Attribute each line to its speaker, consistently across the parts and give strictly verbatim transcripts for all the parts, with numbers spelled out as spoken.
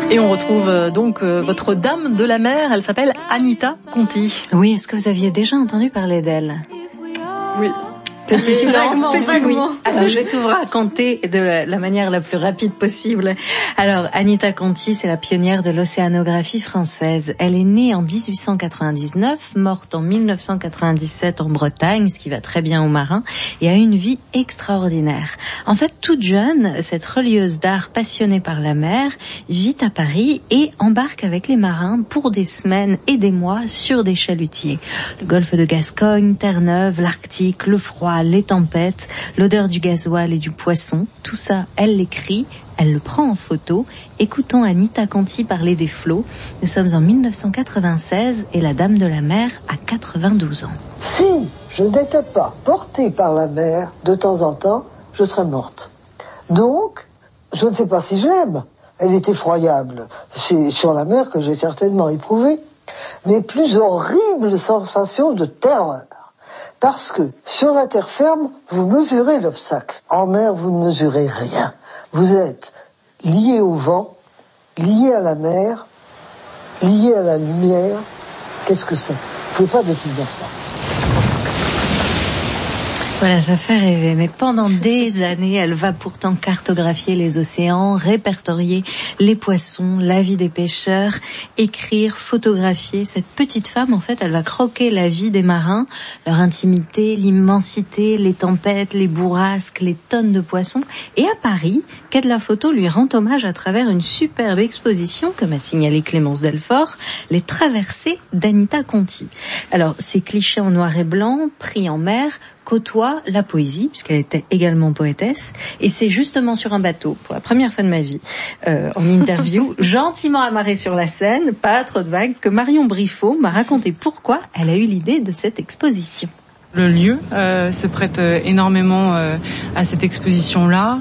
Speaker 1: Et on retrouve euh, donc euh, votre dame de la mer, elle s'appelle Anita Conti.
Speaker 2: Oui, est-ce que vous aviez déjà entendu parler d'elle?
Speaker 1: Oui.
Speaker 2: Petit silence, petit oui. Alors,
Speaker 1: oui.
Speaker 2: je vais tout vous raconter de la, la manière la plus rapide possible. Alors, Anita Conti, c'est la pionnière de l'océanographie française. Elle est née en dix-huit cent quatre-vingt-dix-neuf, morte en mille neuf cent quatre-vingt-dix-sept en Bretagne, ce qui va très bien aux marins, et a une vie extraordinaire. En fait, toute jeune, cette relieuse d'art passionnée par la mer vit à Paris et embarque avec les marins pour des semaines et des mois sur des chalutiers. Le golfe de Gascogne, Terre-Neuve, l'Arctique, le froid, les tempêtes, l'odeur du gasoil et du poisson, tout ça, elle l'écrit, elle le prend en photo. Écoutons Anita Conti parler des flots. Nous sommes en mille neuf cent quatre-vingt-seize et la dame de la mer a quatre-vingt-douze ans.
Speaker 3: Si je n'étais pas portée par la mer, de temps en temps, je serais morte. Donc, je ne sais pas si je l'aime. Elle est effroyable. C'est sur la mer que j'ai certainement éprouvé mes plus horribles sensations de terreur. Parce que sur la terre ferme, vous mesurez l'obstacle. En mer, vous ne mesurez rien. Vous êtes lié au vent, lié à la mer, lié à la lumière. Qu'est-ce que c'est? Vous ne pouvez pas définir ça.
Speaker 2: Voilà, ça fait rêver. Mais pendant des années, elle va pourtant cartographier les océans, répertorier les poissons, la vie des pêcheurs, écrire, photographier. Cette petite femme, en fait, elle va croquer la vie des marins, leur intimité, l'immensité, les tempêtes, les bourrasques, les tonnes de poissons. Et à Paris, Quai de la Photo lui rend hommage à travers une superbe exposition que m'a signalé Clémence Delfort, les traversées d'Anita Conti. Alors, ces clichés en noir et blanc, pris en mer, côtoie la poésie, puisqu'elle était également poétesse, et c'est justement sur un bateau, pour la première fois de ma vie, euh, en interview, gentiment amarrée sur la Seine, pas trop de vagues, que Marion Briffaut m'a raconté pourquoi elle a eu l'idée de cette exposition.
Speaker 4: Le lieu euh, se prête euh, énormément euh, à cette exposition-là.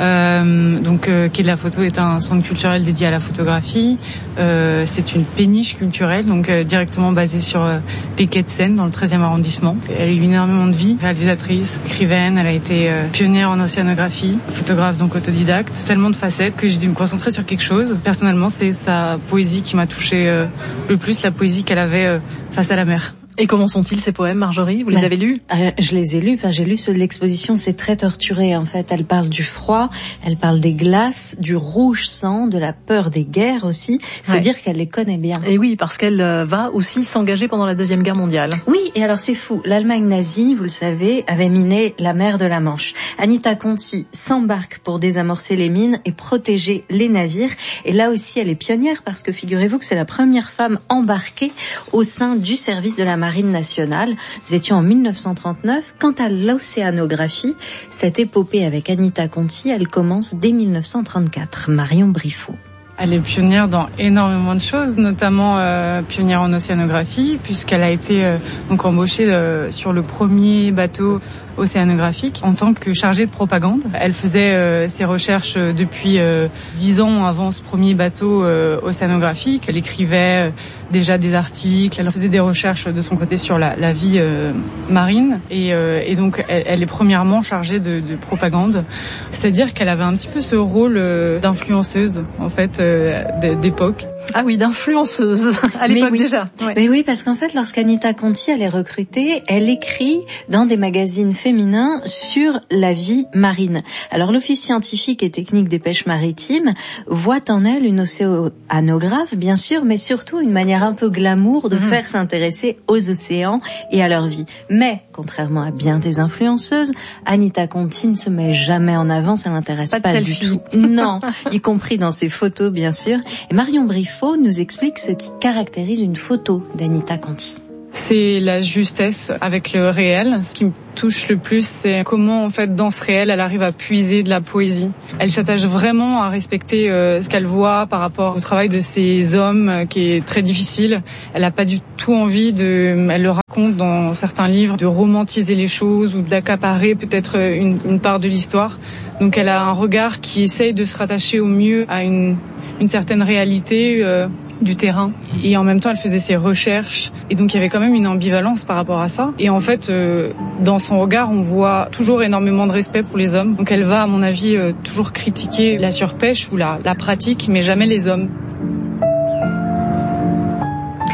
Speaker 4: Euh, donc, euh, Quai de la Photo est un centre culturel dédié à la photographie. Euh, c'est une péniche culturelle, donc euh, directement basée sur euh, les quais de Seine, dans le treizième arrondissement. Elle a eu énormément de vie, réalisatrice, écrivaine. Elle a été euh, pionnière en océanographie, photographe donc autodidacte. Tellement de facettes que j'ai dû me concentrer sur quelque chose. Personnellement, c'est sa poésie qui m'a touchée euh, le plus, la poésie qu'elle avait euh, face à la mer.
Speaker 1: Et comment sont-ils ces poèmes, Marjorie? Vous les
Speaker 2: bah,
Speaker 1: avez lus?
Speaker 2: euh, Je les ai lus. Enfin, j'ai lu ceux de l'exposition. C'est très torturé, en fait. Elle parle du froid, elle parle des glaces, du rouge sang, de la peur des guerres aussi. Il faut ouais. dire qu'elle les connaît bien.
Speaker 1: Et oui, parce qu'elle euh, va aussi s'engager pendant la Deuxième Guerre mondiale.
Speaker 2: Oui, et alors c'est fou. L'Allemagne nazie, vous le savez, avait miné la mer de la Manche. Anita Conti s'embarque pour désamorcer les mines et protéger les navires. Et là aussi, elle est pionnière parce que figurez-vous que c'est la première femme embarquée au sein du service de la Marine nationale. Nous étions en mille neuf cent trente-neuf. Quant à l'océanographie, cette épopée avec Anita Conti, elle commence dès mille neuf cent trente-quatre. Marion Briffaut.
Speaker 4: Elle est pionnière dans énormément de choses, notamment euh, pionnière en océanographie, puisqu'elle a été euh, donc embauchée euh, sur le premier bateau océanographique en tant que chargée de propagande. Elle faisait euh, ses recherches euh, depuis euh, dix ans avant ce premier bateau euh, océanographique. Elle écrivait euh, déjà des articles, elle faisait des recherches de son côté sur la, la vie euh, marine et, euh, et donc elle, elle est premièrement chargée de, de propagande, c'est-à-dire qu'elle avait un petit peu ce rôle euh, d'influenceuse en fait euh, d'époque.
Speaker 1: Ah oui, d'influenceuse à l'époque
Speaker 2: oui.
Speaker 1: déjà. Ouais.
Speaker 2: Mais oui, parce qu'en fait, lorsqu'Anita Conti elle est recrutée, elle écrit dans des magazines féminins sur la vie marine. Alors l'Office scientifique et technique des pêches maritimes voit en elle une océanographe, bien sûr, mais surtout une manière un peu glamour de mmh. faire s'intéresser aux océans et à leur vie. Mais, contrairement à bien des influenceuses, Anita Conti ne se met jamais en avant, ça l'intéresse pas,
Speaker 1: pas
Speaker 2: du tout. Non, y compris dans ses photos, bien sûr. Et Marion Briffaut nous explique ce qui caractérise une photo d'Anita Conti.
Speaker 4: C'est la justesse avec le réel. Ce qui me touche le plus, c'est comment, en fait, dans ce réel, elle arrive à puiser de la poésie. Elle s'attache vraiment à respecter euh, ce qu'elle voit par rapport au travail de ces hommes, euh, qui est très difficile. Elle n'a pas du tout envie de, elle le raconte dans certains livres, de romantiser les choses ou d'accaparer peut-être une, une part de l'histoire. Donc elle a un regard qui essaye de se rattacher au mieux à une une certaine réalité euh, du terrain. Et en même temps, elle faisait ses recherches. Et donc, il y avait quand même une ambivalence par rapport à ça. Et en fait, euh, dans son regard, on voit toujours énormément de respect pour les hommes. Donc, elle va, à mon avis, euh, toujours critiquer la surpêche ou la, la pratique, mais jamais les hommes.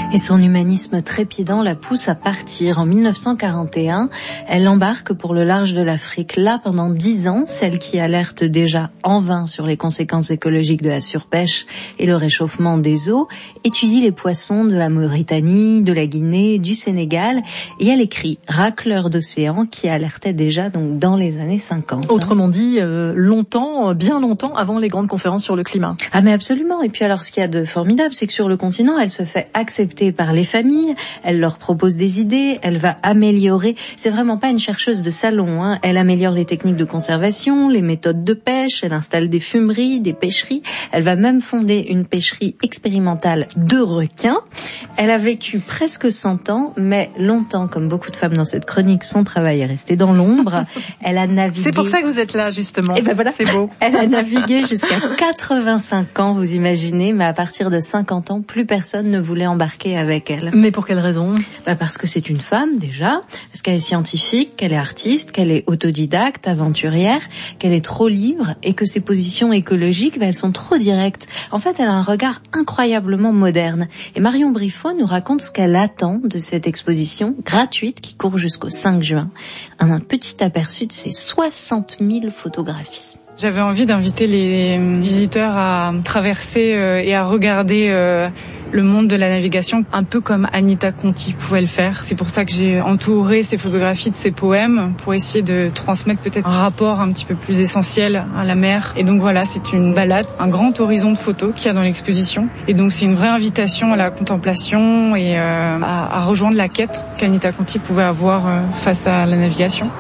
Speaker 2: Et son humanisme trépidant la pousse à partir. En mille neuf cent quarante et un, elle embarque pour le large de l'Afrique. Là, pendant dix ans, celle qui alerte déjà en vain sur les conséquences écologiques de la surpêche et le réchauffement des eaux, étudie les poissons de la Mauritanie, de la Guinée, du Sénégal, et elle écrit Racleur d'océan, qui alertait déjà donc dans les années cinquante.
Speaker 1: Autrement dit, euh, longtemps, bien longtemps avant les grandes conférences sur le climat.
Speaker 2: Ah mais absolument. Et puis alors, ce qu'il y a de formidable, c'est que sur le continent, elle se fait accepter par les familles, elle leur propose des idées, elle va améliorer. C'est vraiment pas une chercheuse de salon, hein. Elle améliore les techniques de conservation, les méthodes de pêche, elle installe des fumeries, des pêcheries. Elle va même fonder une pêcherie expérimentale de requins. Elle a vécu presque cent ans, mais longtemps, comme beaucoup de femmes dans cette chronique, son travail est resté dans l'ombre. Elle a navigué...
Speaker 1: C'est pour ça que vous êtes là, justement.
Speaker 2: Et ben voilà,
Speaker 1: c'est beau.
Speaker 2: Elle a navigué jusqu'à quatre-vingt-cinq ans, vous imaginez, mais à partir de cinquante ans, plus personne ne voulait embarquer avec elle.
Speaker 1: Mais pour quelle raison?
Speaker 2: Bah parce que c'est une femme déjà, parce qu'elle est scientifique, qu'elle est artiste, qu'elle est autodidacte, aventurière, qu'elle est trop libre et que ses positions écologiques, bah, elles sont trop directes. En fait, elle a un regard incroyablement moderne. Et Marion Briffaut nous raconte ce qu'elle attend de cette exposition gratuite qui court jusqu'au cinq juin. Un petit aperçu de ses soixante mille photographies.
Speaker 4: J'avais envie d'inviter les visiteurs à traverser et à regarder le monde de la navigation, un peu comme Anita Conti pouvait le faire. C'est pour ça que j'ai entouré ces photographies de ses poèmes, pour essayer de transmettre peut-être un rapport un petit peu plus essentiel à la mer. Et donc voilà, c'est une balade, un grand horizon de photos qu'il y a dans l'exposition. Et donc c'est une vraie invitation à la contemplation et euh, à, à rejoindre la quête qu'Anita Conti pouvait avoir euh, face à la navigation.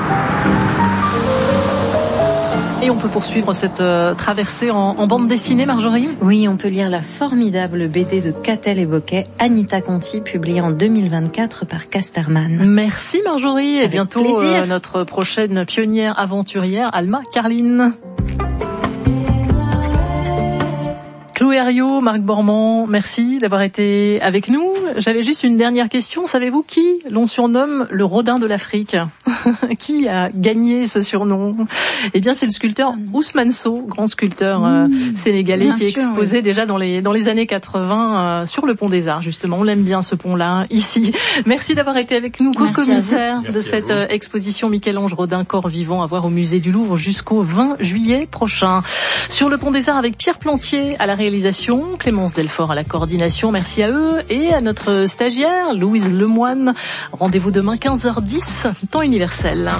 Speaker 1: Et on peut poursuivre cette euh, traversée en, en bande dessinée, Marjorie?
Speaker 2: Oui, on peut lire la formidable B D de Catel et Bocquet, Anita Conti, publiée en deux mille vingt-quatre par Casterman.
Speaker 1: Merci Marjorie, et
Speaker 2: Avec
Speaker 1: bientôt euh, notre prochaine pionnière aventurière, Alma Carline. Chloé Herriot, Marc Bormand, merci d'avoir été avec nous. J'avais juste une dernière question. Savez-vous qui l'on surnomme le Rodin de l'Afrique? Qui a gagné ce surnom? Eh bien, c'est le sculpteur Ousmane Sow, grand sculpteur euh, mmh, sénégalais qui est exposé oui. déjà dans les dans les années quatre-vingts euh, sur le pont des Arts. Justement, on l'aime bien ce pont-là ici. Merci d'avoir été avec nous, co-commissaire de cette euh, exposition Michel-Ange Rodin Corps vivant à voir au musée du Louvre jusqu'au vingt juillet prochain. Sur le pont des Arts avec Pierre Plantier à la réalisation, Clémence Delfort à la coordination. Merci à eux et à notre stagiaire Louise Lemoine. Rendez-vous demain quinze heures dix, temps universel.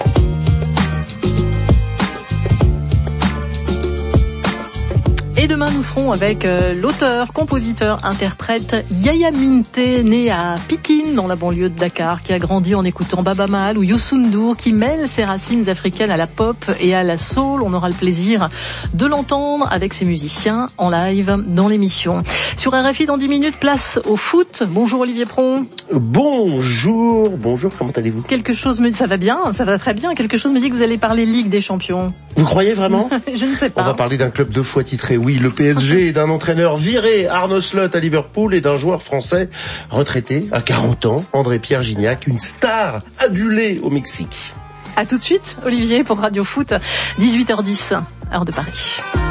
Speaker 1: Et demain, nous serons avec euh, l'auteur, compositeur, interprète Yaya Minte, né à Pikine, dans la banlieue de Dakar, qui a grandi en écoutant Baba Maal ou Youssou N'Dour, qui mêle ses racines africaines à la pop et à la soul. On aura le plaisir de l'entendre avec ses musiciens en live dans l'émission. Sur R F I, dans dix minutes, place au foot. Bonjour Olivier Pron.
Speaker 5: Bonjour, bonjour, comment allez-vous?
Speaker 1: Quelque chose me dit, ça va bien, ça va très bien. Quelque chose me dit que vous allez parler Ligue des Champions.
Speaker 5: Vous croyez vraiment?
Speaker 1: Je ne sais pas.
Speaker 5: On va parler d'un club deux fois titré, oui, le P S G, et d'un entraîneur viré, Arne Slot à Liverpool, et d'un joueur français retraité à quarante ans, André-Pierre Gignac, une star adulée au Mexique.
Speaker 1: À tout de suite, Olivier, pour Radio Foot, dix-huit heures dix, heure de Paris.